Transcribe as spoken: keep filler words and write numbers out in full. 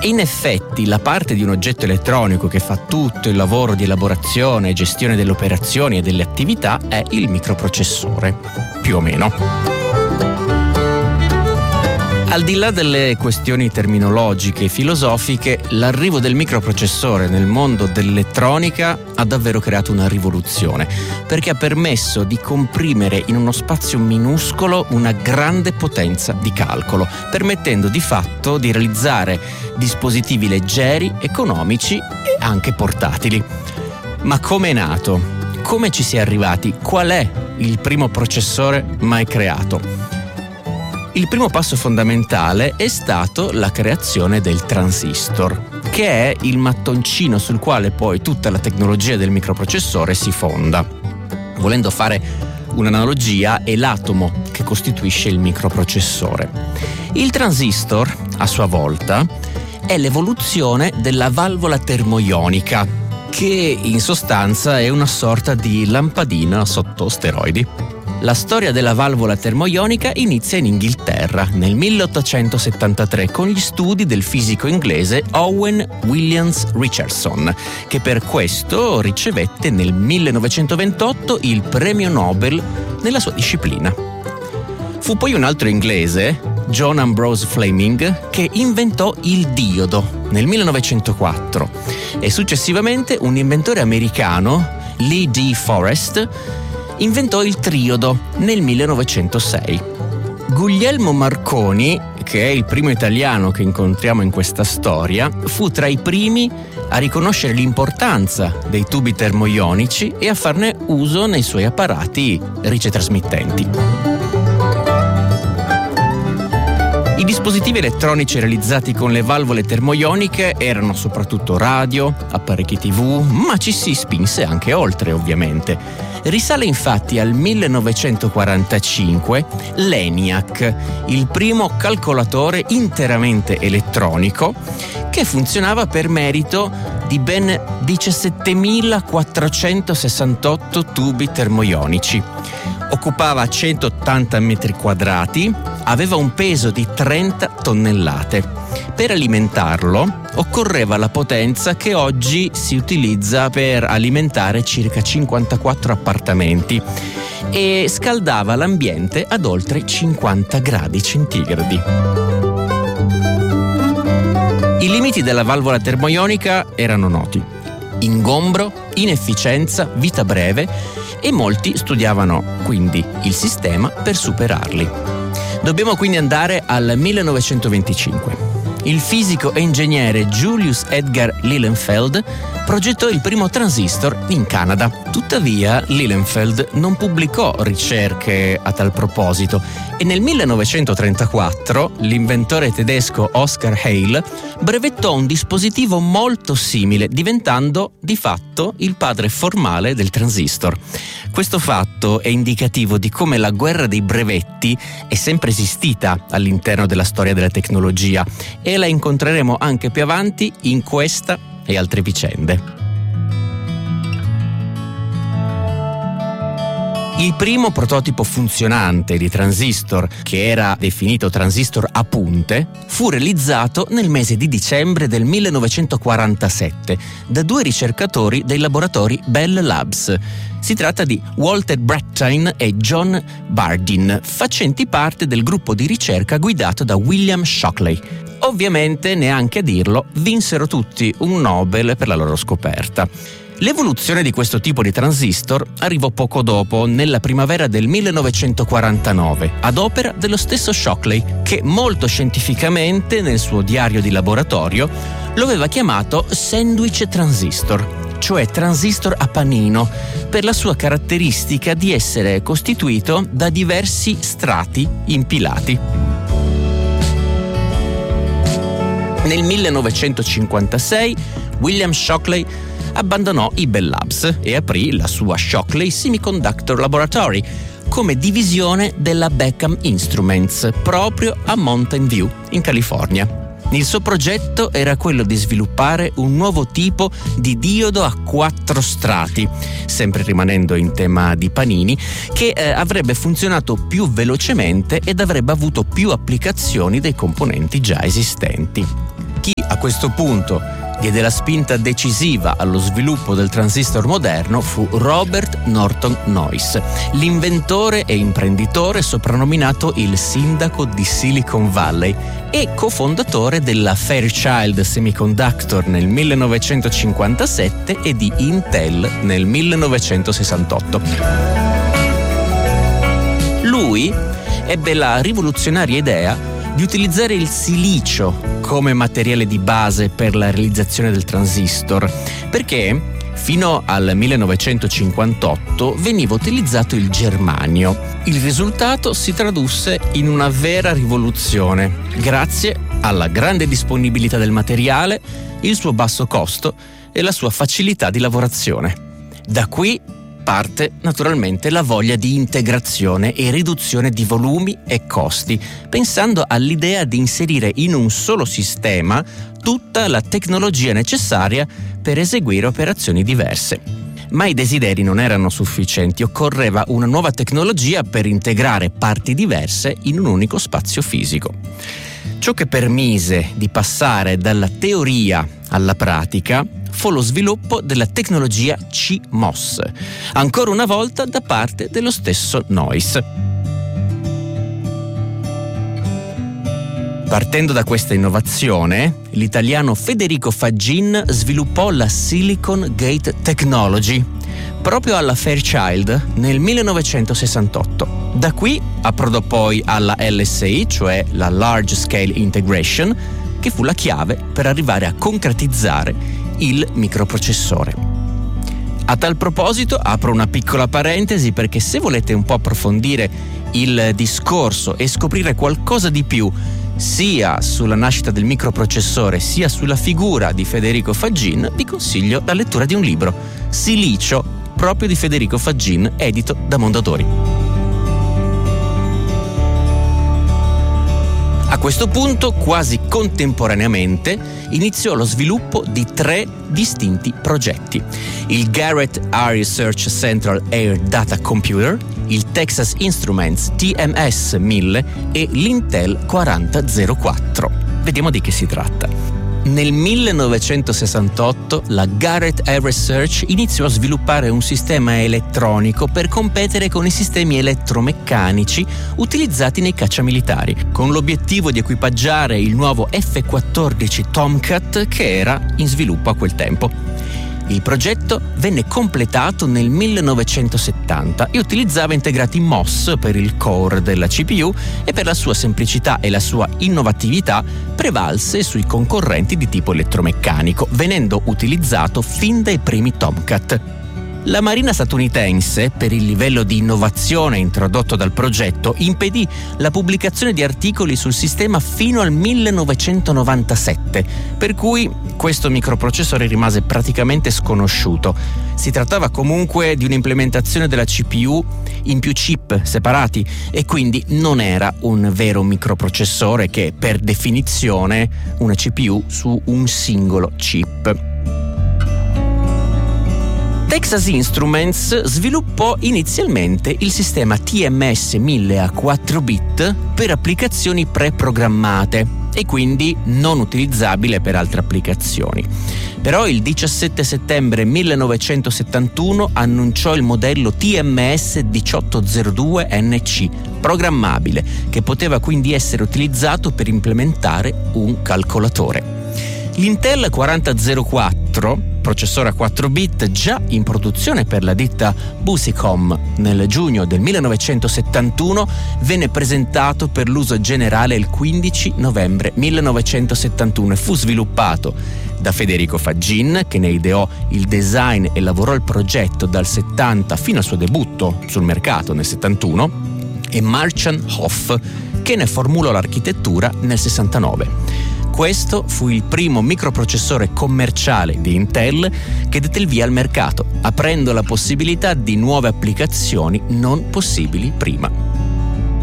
E in effetti la parte di un oggetto elettronico che fa tutto il lavoro di elaborazione e gestione delle operazioni e delle attività è il microprocessore, più o meno. Al di là delle questioni terminologiche e filosofiche, l'arrivo del microprocessore nel mondo dell'elettronica ha davvero creato una rivoluzione, perché ha permesso di comprimere in uno spazio minuscolo una grande potenza di calcolo, permettendo di fatto di realizzare dispositivi leggeri, economici e anche portatili. Ma come è nato? Come ci si è arrivati? Qual è il primo processore mai creato? Il primo passo fondamentale è stato la creazione del transistor, che è il mattoncino sul quale poi tutta la tecnologia del microprocessore si fonda. Volendo fare un'analogia, è l'atomo che costituisce il microprocessore. Il transistor, a sua volta, è l'evoluzione della valvola termoionica, che in sostanza è una sorta di lampadina sotto steroidi. La storia della valvola termoionica inizia in Inghilterra nel milleottocentosettantatré con gli studi del fisico inglese Owen Williams Richardson, che per questo ricevette nel millenovecentoventotto il premio Nobel nella sua disciplina. Fu poi un altro inglese, John Ambrose Fleming, che inventò il diodo nel millenovecentoquattro e successivamente un inventore americano, Lee D. Forrest, inventò il triodo nel millenovecentosei. Guglielmo Marconi, che è il primo italiano che incontriamo in questa storia, fu tra i primi a riconoscere l'importanza dei tubi termoionici e a farne uso nei suoi apparati ricetrasmittenti. I dispositivi elettronici realizzati con le valvole termoioniche erano soprattutto radio, apparecchi tivù, ma ci si spinse anche oltre, ovviamente. Risale infatti al millenovecentoquarantacinque l'ENIAC, il primo calcolatore interamente elettronico che funzionava per merito di ben diciassettemilaquattrocentosessantotto tubi termoionici. Occupava centottanta metri quadrati, aveva un peso di trenta tonnellate. Per alimentarlo occorreva la potenza che oggi si utilizza per alimentare circa cinquantaquattro appartamenti e scaldava l'ambiente ad oltre cinquanta gradi centigradi. I limiti della valvola termoionica erano noti: ingombro, inefficienza, vita breve, e molti studiavano quindi il sistema per superarli. Dobbiamo quindi andare al millenovecentoventicinque. Il fisico e ingegnere Julius Edgar Lilienfeld progettò il primo transistor in Canada. Tuttavia, Lilienfeld non pubblicò ricerche a tal proposito e nel millenovecentotrentaquattro l'inventore tedesco Oskar Hale brevettò un dispositivo molto simile, diventando di fatto il padre formale del transistor. Questo fatto è indicativo di come la guerra dei brevetti è sempre esistita all'interno della storia della tecnologia e la incontreremo anche più avanti in questa e altre vicende. Il primo prototipo funzionante di transistor, che era definito transistor a punte, fu realizzato nel mese di dicembre del millenovecentoquarantasette da due ricercatori dei laboratori Bell Labs. Si tratta di Walter Brattain e John Bardeen, facenti parte del gruppo di ricerca guidato da William Shockley. Ovviamente, neanche a dirlo, vinsero tutti un Nobel per la loro scoperta. L'evoluzione di questo tipo di transistor arrivò poco dopo, nella primavera del millenovecentoquarantanove, ad opera dello stesso Shockley, che molto scientificamente nel suo diario di laboratorio lo aveva chiamato sandwich transistor, cioè transistor a panino, per la sua caratteristica di essere costituito da diversi strati impilati. Nel millenovecentocinquantasei William Shockley abbandonò i Bell Labs e aprì la sua Shockley Semiconductor Laboratory come divisione della Beckman Instruments, proprio a Mountain View, in California. Il suo progetto era quello di sviluppare un nuovo tipo di diodo a quattro strati, sempre rimanendo in tema di panini, che eh, avrebbe funzionato più velocemente ed avrebbe avuto più applicazioni dei componenti già esistenti. Chi a questo punto diede la spinta decisiva allo sviluppo del transistor moderno fu Robert Norton Noyce, l'inventore e imprenditore soprannominato il sindaco di Silicon Valley e cofondatore della Fairchild Semiconductor nel millenovecentocinquantasette e di Intel nel millenovecentosessantotto. Lui ebbe la rivoluzionaria idea di utilizzare il silicio come materiale di base per la realizzazione del transistor, perché fino al millenovecentocinquantotto veniva utilizzato il germanio. Il risultato si tradusse in una vera rivoluzione, grazie alla grande disponibilità del materiale, il suo basso costo e la sua facilità di lavorazione. Da qui parte naturalmente la voglia di integrazione e riduzione di volumi e costi, pensando all'idea di inserire in un solo sistema tutta la tecnologia necessaria per eseguire operazioni diverse. Ma i desideri non erano sufficienti, occorreva una nuova tecnologia per integrare parti diverse in un unico spazio fisico. Ciò che permise di passare dalla teoria alla pratica fu lo sviluppo della tecnologia C M O S, ancora una volta da parte dello stesso Noyce. Partendo da questa innovazione, l'italiano Federico Faggin sviluppò la Silicon Gate Technology proprio alla Fairchild nel millenovecentosessantotto. Da qui approdò poi alla L S I, cioè la Large Scale Integration, che fu la chiave per arrivare a concretizzare il microprocessore. A tal proposito apro una piccola parentesi, perché se volete un po' approfondire il discorso e scoprire qualcosa di più sia sulla nascita del microprocessore sia sulla figura di Federico Faggin, vi consiglio la lettura di un libro, Silicio, proprio di Federico Faggin, edito da Mondadori. A questo punto, quasi contemporaneamente, iniziò lo sviluppo di tre distinti progetti: il Garrett Air Research Central Air Data Computer, il Texas Instruments T M S mille e l'Intel quaranta zero quattro. Vediamo di che si tratta. Nel millenovecentosessantotto la Garrett Air Research iniziò a sviluppare un sistema elettronico per competere con i sistemi elettromeccanici utilizzati nei cacciamilitari, con l'obiettivo di equipaggiare il nuovo F quattordici Tomcat che era in sviluppo a quel tempo. Il progetto venne completato nel millenovecentosettanta e utilizzava integrati M O S per il core della C P U e per la sua semplicità e la sua innovatività prevalse sui concorrenti di tipo elettromeccanico, venendo utilizzato fin dai primi Tomcat. La Marina statunitense, per il livello di innovazione introdotto dal progetto, impedì la pubblicazione di articoli sul sistema fino al millenovecentonovantasette, per cui questo microprocessore rimase praticamente sconosciuto. Si trattava comunque di un'implementazione della C P U in più chip separati e quindi non era un vero microprocessore, che per definizione una C P U su un singolo chip. Texas Instruments sviluppò inizialmente il sistema T M S mille a quattro bit per applicazioni preprogrammate e quindi non utilizzabile per altre applicazioni. Però il diciassette settembre millenovecentosettantuno annunciò il modello T M S diciottocentodue N C, programmabile, che poteva quindi essere utilizzato per implementare un calcolatore. L'Intel quaranta zero quattro, processore a quattro bit già in produzione per la ditta Busicom nel giugno del millenovecentosettantuno, venne presentato per l'uso generale il quindici novembre millenovecentosettantuno e fu sviluppato da Federico Faggin, che ne ideò il design e lavorò il progetto dal settanta fino al suo debutto sul mercato nel settantuno, e Marchan Hoff, che ne formulò l'architettura nel sessantanove. Questo fu il primo microprocessore commerciale di Intel che dette il via al mercato, aprendo la possibilità di nuove applicazioni non possibili prima.